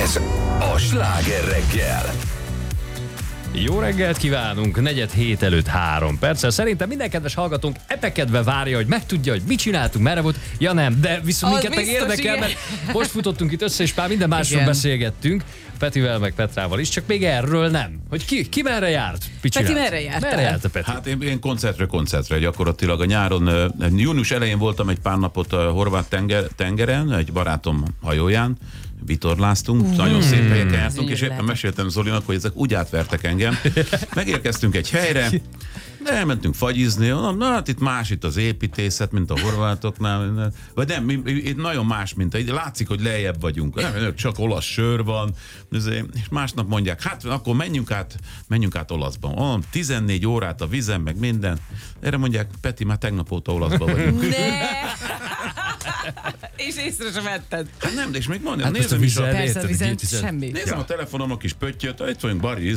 Ez a Sláger reggel. Jó reggelt kívánunk, 4:07 előtt 3 perccel. Szerintem minden kedves hallgatónk epekedve várja, hogy megtudja, hogy mit csináltunk, merre volt. Ja nem, de viszont minket meg érdekel, mert most futottunk itt össze, és már minden másról beszélgettünk. Petivel, meg Petrával is, csak még erről nem. Hogy ki merre járt? Peti merre járt? Merre járt a Peti? Hát én koncertre gyakorlatilag a nyáron, június elején voltam egy pár napot a horvát tengeren, egy barátom hajóján, vitorláztunk, nagyon szép helyeken jártunk, és éppen meséltem Zolinak, hogy ezek úgy átvertek engem. Megérkeztünk egy helyre, de elmentünk fagyizni, na hát itt az építészet, mint a horvátoknál, vagy nem, itt nagyon más, mint így látszik, hogy lejjebb vagyunk, csak olasz sör van, és másnap mondják, hát akkor menjünk át olaszba. 14 órát a vizen, meg minden. Erre mondják, Peti, már tegnap óta olaszba vagyunk. És észre sem vetted. Hát nem, de és még mondom, Hát nézem is Persze, viszont semmi. Nézem a telefonom a kis pöttyöt, itt vagyunk, Bari,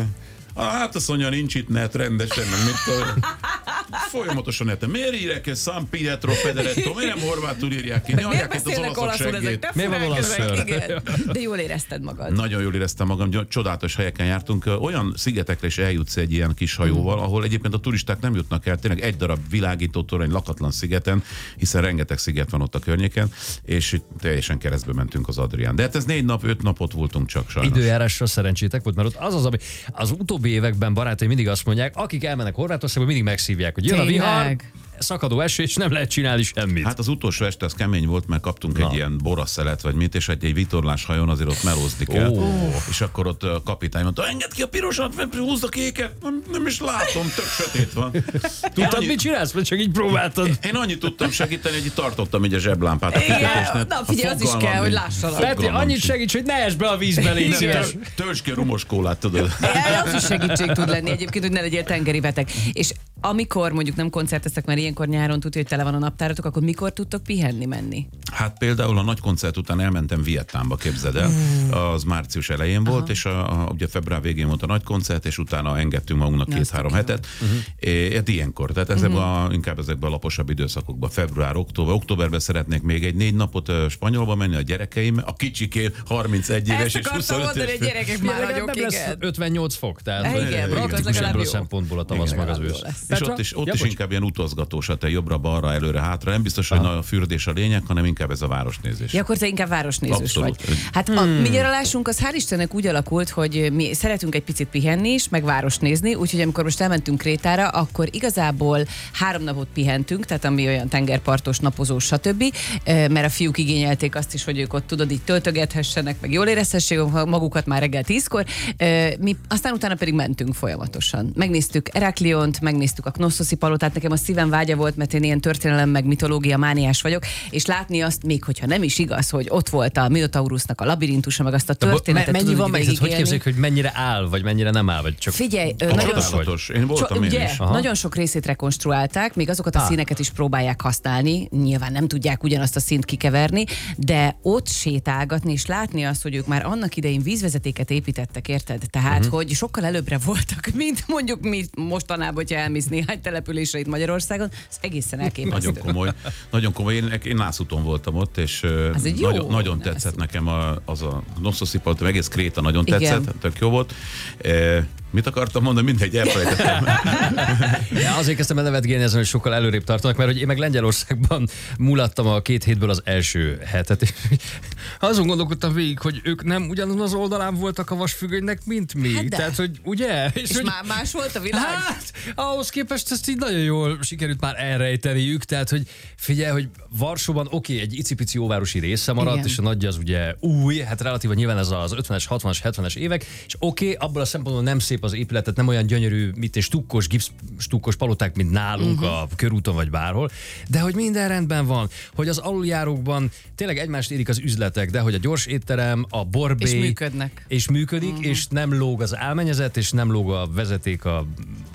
hát azt mondja, nincs itt net rendesen, meg mit folyamatosan neten. Miért írják ezt San Pietro Federetto? Miért nem horvátul írják ki? Miért beszélnek olaszul ezek? Miért van olasz sör? De jól érezted magad. Nagyon jól éreztem magam, csodálatos helyeken jártunk. Olyan szigetekre is eljutsz egy ilyen kis hajóval, ahol egyébként a turisták nem jutnak el. Tényleg egy darab világító torony lakatlan szigeten, hiszen rengeteg sziget van ott a környéken, és teljesen keresztbe mentünk az Adrián. De hát ez 4-5 napot voltunk csak sajnos. Időjárásra szerencsétek volt, mert ott az, ami az utóbbi években barátaim mindig azt mondják, akik elmennek Horvátországba, mindig megszívják, hogy jön a vihar, szakadó eső, és nem lehet csinálni semmit. Hát az utolsó este az kemény volt, mert kaptunk egy ilyen boraszelet, vagy mit, és egy vitorlás hajón azért ott melózni kell. És akkor ott a kapitány mondta, engedd ki a pirosat, húzd a kéket, nem is látom, tök sötét van. Tudtad, mit csinálsz, mert csak így próbáltad? Én annyit tudtam segíteni, hogy tartottam így a zseblámpát a Igen, kikötésnek. na figyelj, az is kell, hogy lássanak. Peti, annyit segíts, hogy ne esd be a vízbe, légy szíves. Töltsd ki a rumos kólát, tudod. Az is segítség tud lenni egyébként, hogy ne legyél tengeri beteg. És amikor mondjuk nem koncerteztek, mert ilyenkor nyáron tudja, hogy tele van a naptáratok, akkor mikor tudtok pihenni menni? Hát például a nagy koncert után elmentem Vietnámba, képzeld el. Az március elején volt, és ugye február végén volt a nagy koncert, és utána engedtünk magunknak 2-3 hetet. Ilyenkor, tehát inkább ezekben a laposabb időszakokban, február, októberben szeretnék még egy 4 napot Spanyolba menni a gyerekeim, a kicsiké 31 éves és 25 éves. Hogy gyerekek már nagyok, nem lesz 58 fok, tehát igen, praktikus ebből a szempontból a tavasz meg az ősz. És ott is inkább ilyen utazgatós, te jobbra-balra, előre-hátra. Nem biztos, hogy a fürdés a lényeg, hanem inkább ez a városnézés. Ja, akkor te inkább városnézős Abszolút. vagy. Hát a mi nyaralásunk az hál' Istennek úgy alakult, hogy mi szeretünk egy picit pihenni is, meg várost nézni, úgyhogy amikor most elmentünk Krétára, akkor igazából 3 napot pihentünk, tehát ami olyan tengerpartos, napozós, stb. Mert a fiúk igényelték azt is, hogy ők ott tudod, így töltögethessenek, meg jól érezhessék magukat már reggel 10-kor. Mi aztán utána pedig mentünk folyamatosan. Megnéztük Herakliont, megnéztük a Knosszoszi palotát, nekem a szívem vágya volt, mert én ilyen történelem meg mitológia mániás vagyok, és látni azt, még hogyha nem is igaz, hogy ott volt a Minotaurusnak a labirintusa, meg azt a történetet. Mennyi van meg, hogy képzeljük, hogy mennyire áll, vagy mennyire nem áll, vagy csak... Figyelj, Én voltam én is. nagyon sok részét rekonstruálták, még azokat a színeket is próbálják használni, nyilván nem tudják ugyanazt a színt kikeverni, de ott sétálgatni és látni azt, hogy ők már annak idején vízvezetéket építettek, érted? Tehát, hogy sokkal előbbre voltak, mint mondjuk mi mostanában, hogyha elmész néhány településre itt Magyarországon, ez egészen elképesztő. Nagyon komoly. Én Nászúton voltam ott, és nagyon tetszett nekem az a Knosszoszi palota, egész Kréta nagyon tetszett, tök jó volt. Mit akartam mondani? Mindegy, elfelejtettem. Azért kezdtem el nevetgélni ezen, hogy sokkal előrébb tartanak, mert hogy én meg Lengyelországban mulattam a 2 hétből az első hetet, és azon gondolkodtam végig, hogy ők nem ugyanaz az oldalán voltak a vasfüggönynek, mint mi. Hát tehát, hogy ugye? És hogy, más volt a világ? Hát, ahhoz képest ezt így nagyon jól sikerült már elrejteniük, tehát, hogy figyelj, hogy Varsóban egy icipici óvárosi része maradt, igen. És a nagy az ugye új, hát relatívan nyilván ez az 50-es, 60-as, 70-es évek, és abból a szempontból nem szép az épületet, nem olyan gyönyörű, stukkos, gipszstukkos paloták, mint nálunk a körúton vagy bárhol, de hogy minden rendben van, hogy az aluljárókban tényleg egymást érik az üzletek, de hogy a gyors étterem, a borbély... És működnek. És működik, és nem lóg az álmenyezet, és nem lóg a vezeték a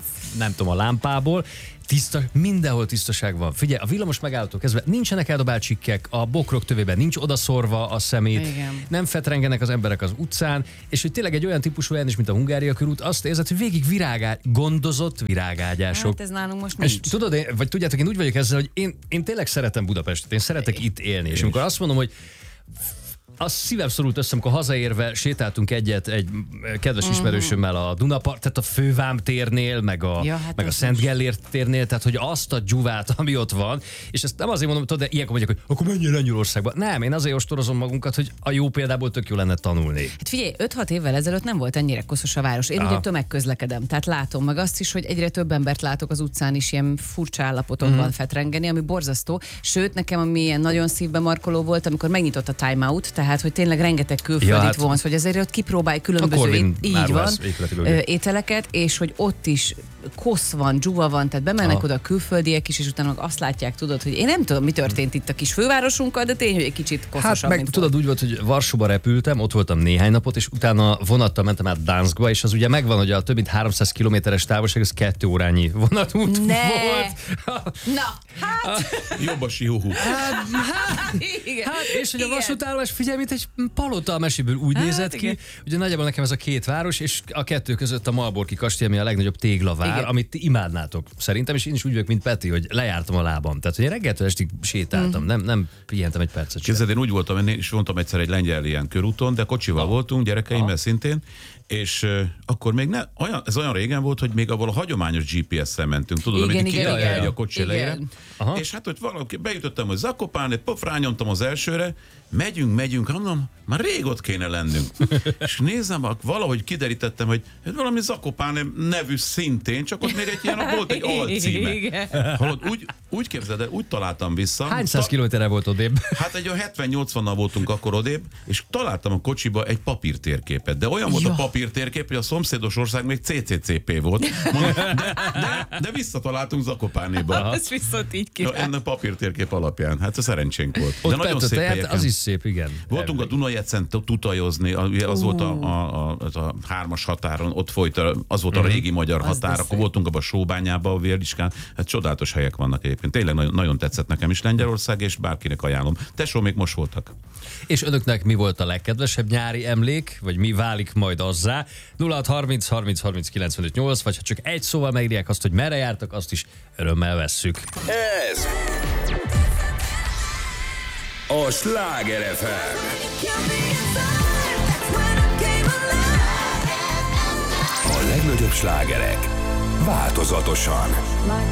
lámpából. Mindenhol tisztaság van. Figyelj, a villamos megállótól kezdve nincsenek eldobált csikkek, a bokrok tövében nincs odaszorva a szemét, igen. Nem fetrengenek az emberek az utcán, és hogy tényleg egy olyan típusú olyan is, mint a Hungária körút, azt érzed, hogy végig gondozott virágágyások. Hát ez nálunk most nincs. És tudod, vagy tudjátok, én úgy vagyok ezzel, hogy én tényleg szeretem Budapestet, én szeretek itt élni, és amikor azt mondom, hogy az szívem szorult össze, amikor hazaérve sétáltunk egyet egy kedves ismerősömmel a Dunapart, tehát a Fővám térnél, meg a Szent Gellért térnél, tehát hogy azt a dzsuvát, ami ott van, és ezt nem azért mondom, tudod, de ilyenkor mondják, hogy akkor menjél Lengyelországba. Nem, én azért ostorozom magunkat, hogy a jó példából tök jó lenne tanulni. Hát figyelj, 5-6 évvel ezelőtt nem volt ennyire koszos a város. Én ugye tömegközlekedem, tehát látom meg azt is, hogy egyre több embert látok az utcán is ilyen furcsa állapotokban fetrengeni, ami borzasztó. Sőt, nekem ami ilyen nagyon szívbe markoló volt, amikor megnyitott a Time Out, tehát hogy tényleg rengeteg külföldit vonz, hogy azért ott kipróbálj különböző ételeket, és hogy ott is kosz van, dzsuva van, tehát bemennek oda a külföldiek is, és utána azt látják, tudod, hogy én nem tudom, mi történt itt a kis fővárosunkkal, de tény, hogy egy kicsit koszosabb. Hát meg tudod, úgy volt, hogy Varsóba repültem, ott voltam néhány napot, és utána vonattal mentem át Danskba, és az ugye megvan, hogy a több mint 300 kilométeres távolság, az 2 órányi vonatút volt. Na, hát... Jobb a sióhú. És hogy a vasútállomás, figyelj, mint egy palota a meséből úgy nézett ki. Igen. Ugye nagyjából nekem ez a 2 város, és a 2 között a Malborki kastély, ami a legnagyobb téglavár, amit ti imádnátok szerintem, és én is úgy vagyok, mint Peti, hogy lejártam a lábam. Tehát, hogy én reggeltől estig sétáltam, nem pihentem egy percet sem. Képzeld, én úgy voltam, és mondtam egyszer egy lengyel ilyen körúton, de kocsival voltunk, gyerekeimmel szintén, és akkor még ez olyan régen volt, hogy még abból a hagyományos GPS-szel mentünk, tudod, amit király a kocsi elejére. És hát, hogy valaki bejutottam, hogy Zakopán, egy pof, rányomtam az elsőre, megyünk, mondom, már rég ott kéne lennünk. És nézem, valahogy kiderítettem, hogy valami Zakopán nevű szintén, csak ott még egy ilyen, volt egy alcíme. Úgy képzeld el, úgy találtam vissza. Hány száz kilométerre volt odébb? Hát egy 70-80-nal voltunk akkor odébb, és találtam a kocsiba egy papírtérképet. De olyan volt a papírtérkép, hogy a szomszédos ország még CCCP volt. De visszataláltunk Zakopánéba. Ez viszont így király. Ennek papírtérkép alapján. Hát a szerencsénk volt. De nagyon szép helyeken. Az is szép, igen. Voltunk a Dunajecen tutajozni, az volt a 3-as határon, ott folyt, az volt a régi magyar határ, akkor voltunk abban a Sóbányában, a Vérliskán. Hát csodálatos helyek vannak egyébként. Tényleg nagyon tetszett nekem is Lengyelország, és bárkinek ajánlom. Tesó, még most voltak. És önöknek mi volt a legkedvesebb nyári emlék, vagy mi válik majd azzá? 0630 30 30 95 8, vagy ha csak egy szóval megírják azt, hogy merre jártak, azt is örömmel vesszük. Ez a Sláger FM. A legnagyobb slágerek változatosan.